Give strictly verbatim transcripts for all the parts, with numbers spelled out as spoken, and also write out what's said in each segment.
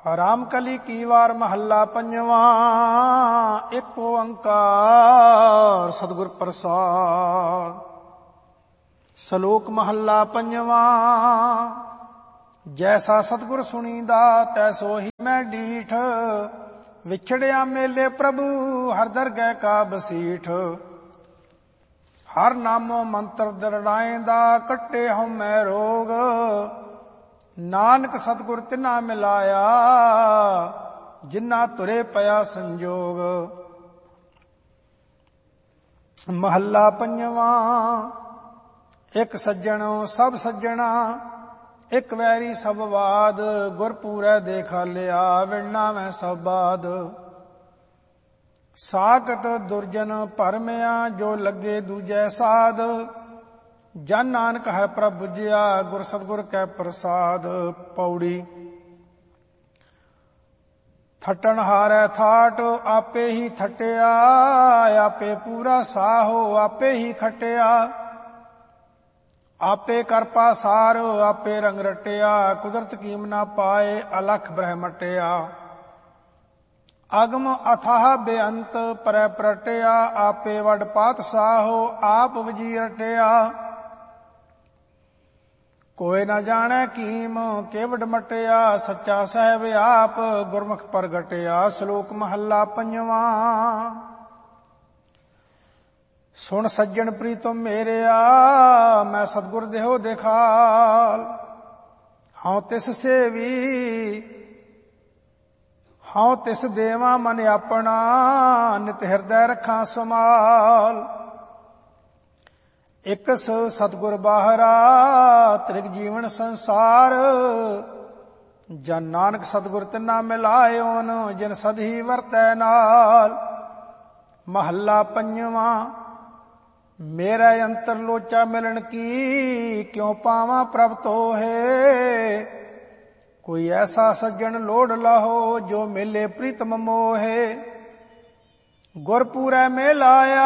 ਰਾਮ ਕਲੀ ਕੀ ਵਾਰ ਮਹੱਲਾ ਪੰਜਵਾਂ। ਇੱਕ ਓੰਕਾਰ ਸਤਿਗੁਰ ਪ੍ਰਸਾਦ। ਸ਼ਲੋਕ ਮਹੱਲਾ ਪੰਜਵਾਂ। ਜੈਸਾ ਸਤਿਗੁਰ ਸੁਣੀਦਾ ਤੈਸੋ ਹੀ ਮੈਂ ਡੀਠ। ਵਿਛੜਿਆ ਮੇਲੇ ਪ੍ਰਭੂ ਹਰ ਦਰਗਹਿ ਕਾ ਬਸੀਠ। ਹਰ ਨਾਮੋ ਮੰਤਰ ਦਰੜਾਏਂਦਾ ਕੱਟੇ ਹਉਮੈ ਰੋਗ। ਨਾਨਕ ਸਤਿਗੁਰ ਤਿਨਾ ਮਿਲਾਇਆ ਜਿਨ੍ਹਾਂ ਤੁਰੇ ਪਿਆ ਸੰਜੋਗ। ਮਹੱਲਾ ਪੰਜਵਾਂ। ਇੱਕ ਸੱਜਣ ਸਭ ਸੱਜਣਾ ਇੱਕ ਵੈਰੀ ਸਭ ਬਾਦ। ਗੁਰ ਪੂਰੈ ਦੇਖਾਲਿਆ ਵਿਣਨਾ ਮੈਂ ਸਭ ਬਾਦ। ਸਾਕਟ ਦੁਰਜਨ ਭਰਮਿਆ ਜੋ ਲੱਗੇ ਦੂਜੈ ਸਾਧ। ਜਨ ਨਾਨਕ ਹਰਿ ਪ੍ਰਭ ਬੁਝਿਆ ਗੁਰ ਸਤਿਗੁਰ ਕੈ ਪ੍ਰਸਾਦ। ਪੌੜੀ। ਥਟਣ ਹਾਰੈ ਥਾਟ ਆਪੇ ਹੀ ਥਟਿਆ। ਆਪੇ ਪੂਰਾ ਸਾਹੋ ਆਪੇ ਹੀ ਖਟਿਆ। ਆਪੇ ਕਰ ਪਾਸਾਰ ਆਪੇ ਰੰਗ ਰਟਿਆ। ਕੁਦਰਤ ਕੀਮ ਨਾ ਪਾਏ ਅਲਖ ਬ੍ਰਹਮਟਿਆ। ਅਗਮ ਅਥਾਹ ਬੇਅੰਤ ਪਰੈ ਪ੍ਰਟਿਆ। ਆਪੇ ਵੱਡ ਪਾਤਸ਼ਾਹੋ ਆਪ ਵਜੀ ਰਟਿਆ। ਕੋਈ ਨਾ ਜਾਣੈ ਕੀਮ ਕੇਵਡ ਮਟਿਆ। ਸੱਚਾ ਸਾਹਿਬ ਆਪ ਗੁਰਮੁਖ ਪ੍ਰਗਟਿਆ। ਸ਼ਲੋਕ ਮਹੱਲਾ ਪੰਜਵਾਂ। ਸੁਣ ਸੱਜਣ ਪ੍ਰੀਤਮ ਮੇਰਿਆ ਮੈਂ ਸਤਿਗੁਰ ਦੇਹੋ ਦਿਖਾਲ। ਹਉ ਤਿਸ ਸੇਵੀ ਹਉ ਤਿਸ ਦੇਵਾ ਮਨ ਆਪਣਾ। ਨਿਤ ਹਿਰਦੈ ਰੱਖਾਂ ਸਮਾਲ। ਇਕਸ ਸਤਿਗੁਰ ਬਾਹਰਾ ਤ੍ਰਿਗ ਜੀਵਨ ਸੰਸਾਰ। ਜਨ ਨਾਨਕ ਸਤਿਗੁਰ ਤਿਨਾ ਮਿਲਾਇਓਨ ਜਿਨ ਸਦਹੀ ਵਰਤੈ ਨਾਲ। ਮਹੱਲਾ ਪੰਜਵਾਂ। ਮੇਰੇ ਅੰਤਰ ਲੋਚਾ ਮਿਲਣ ਕੀ ਕਿਉ ਪਾਵਾਂ ਪ੍ਰਭ ਤੋਹੇ। ਕੋਈ ਐਸਾ ਸੱਜਣ ਲੋੜ ਲਾਹੋ ਜੋ ਮਿਲੇ ਪ੍ਰੀਤਮ ਮੋਹੇ। ਗੁਰ ਪੂਰੈ ਮਿਲਾਇਆ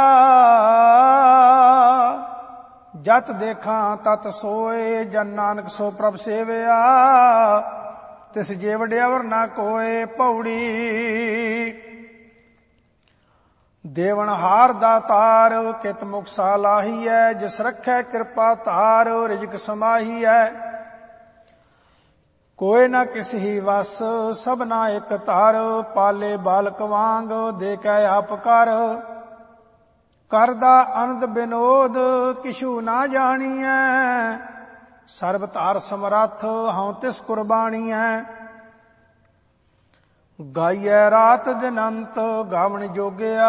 ਜਤ ਦੇਖਾਂ ਤਤ ਸੋਏ। ਜਨ ਨਾਨਕ ਸੋ ਪ੍ਰਭ ਸੇਵਿਆ ਤਿਸ ਜੇ ਵਡਿਆਵਰ ਨਾ ਕੋਏ। ਪੌੜੀ। ਦੇਵਨ ਹਾਰ ਦਾਤਾਰ ਕਿਤ ਮੁਖ ਸਾਲਾਹੀਐ। ਜਿਸ ਰੱਖੈ ਕਿਰਪਾ ਧਾਰ ਰਿਜਕ ਸਮਾਹੀਐ। ਕੋਈ ਨਾ ਕਿਸ ਹੀ ਵਸ ਸਭਨਾ ਇਕ ਧਰ। ਪਾਲੇ ਬਾਲਕ ਵਾਂਗ ਦੇ ਕੈ ਆਪ ਕਰ। ਕਰਦਾ ਅਨੰਦ ਬਿਨੋਦ ਕਿਛੂ ਨਾ ਜਾਣੀਐ। ਸਰਬ ਧਾਰ ਸਮਰੱਥ ਹਉ ਤਿਸ ਕੁਰਬਾਨੀਐ। ਗਾਈਐ ਰਾਤ ਦਿਨ ਅੰਤ ਗਾਵਣ ਜੋਗਿਆ।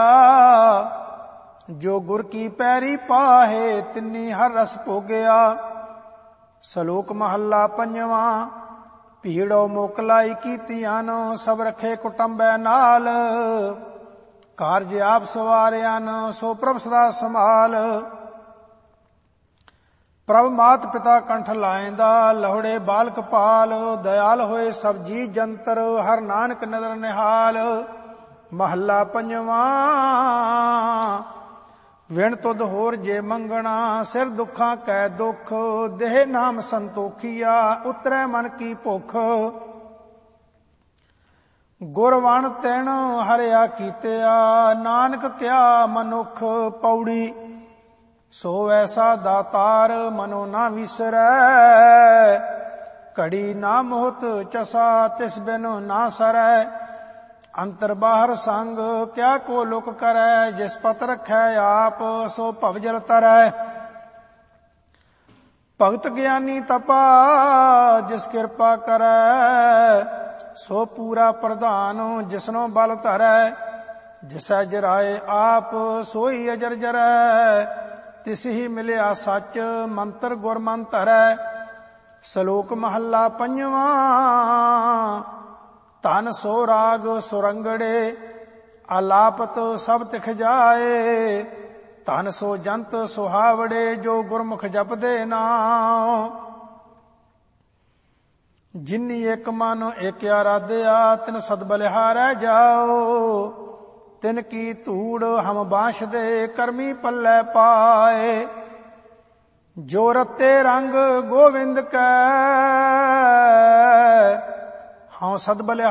ਜੋ ਗੁਰ ਕੀ ਪੈਰੀ ਪਾਹੇ ਤਿੰਨੀ ਹਰ ਰਸ ਭੋਗਿਆ। ਸ਼ਲੋਕ ਮਹੱਲਾ ਪੰਜਵਾਂ। ਭੀੜੋ ਮੋਕਲਾਈ ਕੀਤੀਆਂ ਨ ਸਭ ਰਖੇ ਕੁਟੰਬੈ ਨਾਲ। ਕਾਰਜ ਆਪ ਸਵਾਰਿਆ ਨ ਸੋ ਪ੍ਰਭ ਸਦਾ ਸਮਾਲ। ਪ੍ਰਭ ਮਾਤ ਪਿਤਾ ਕੰਠ ਲਾਇਂਦਾ ਲਹੁੜੇ ਬਾਲਕ ਪਾਲ। ਦਇਆਲ ਹੋਏ ਸਭ ਜੀ ਜੰਤਰ ਹਰ ਨਾਨਕ ਨਦਰ ਨਿਹਾਲ। ਮਹੱਲਾ ਪੰਜਵਾਂ। ਵਿਣ ਤੁਧ ਹੋਰ ਜੇ ਮੰਗਣਾ ਸਿਰ ਦੁੱਖਾਂ ਕੈ ਦੁੱਖ। ਦੇਹ ਨਾਮ ਸੰਤੋਖੀਆ ਉਤਰੈ ਮਨ ਕੀ ਭੁਖ। ਗੁਰਵਣ ਤਿਣ ਹਰਿਆ ਕੀਤਿਆ ਨਾਨਕ ਕਿਆ ਮਨੁਖ। ਪੌੜੀ। ਸੋ ਐਸਾ ਦਾਤਾਰ ਮਨੋ ਨਾ ਵਿਸਰੈ। ਘੜੀ ਨਾ ਮੋਹਤ ਚਸਾ ਤਿਸ ਬਿਨ ਨਾ ਸਰੈ। ਅੰਤਰ ਬਾਹਰ ਸੰਗ ਕਿਆ ਕੋ ਲੁਕ ਕਰੈ। ਜਿਸ ਪਤ ਰਖੈ ਆਪ ਸੋ ਭਵਜਲ ਤਰੈ। ਭਗਤ ਗਿਆਨੀ ਤਪਾ ਜਿਸ ਕਿਰਪਾ ਕਰੈ। ਸੋ ਪੂਰਾ ਪ੍ਰਧਾਨ ਜਿਸਨੋ ਬਲ ਧਰੈ। ਜਿਸੈ ਜਰਾਏ ਆਪ ਸੋਈ ਅਜਰ ਜਰੈ। ਤਿਸ ਹੀ ਮਿਲਿਆ ਸੱਚ ਮੰਤਰ ਗੁਰ ਮਨ ਧਰੈ। ਸ਼ਲੋਕ ਮਹੱਲਾ ਪੰਜਵਾਂ। ਧਨ ਸੋ ਰਾਗ ਸੁਰੰਗੜੇ ਆਲਾਪਤ ਸਭ ਤਿਖ ਜਾਏ। ਧਨ ਸੋ ਜੰਤ ਸੁਹਾਵੜੇ ਜੋ ਗੁਰਮੁਖ ਜਪਦੇ ਨਾਮ। ਜਿਨੀ ਇੱਕ ਮਨ ਇੱਕ ਆਰਾਧਿਆ ਤਿਨ ਸਦ ਬਲਿਹਾਰੈ ਜਾਓ। ਤਿਨ ਕੀ ਧੂੜ ਹਮ ਬਾਂਸ਼ਦੇ ਕਰਮੀ ਪੱਲੇ ਪਾਏ। ਜੋ ਰਤੇ ਰੰਗ ਗੋਵਿੰਦ ਕੈ ਹਉ ਸਦ ਬਲਿਹਾਰੈ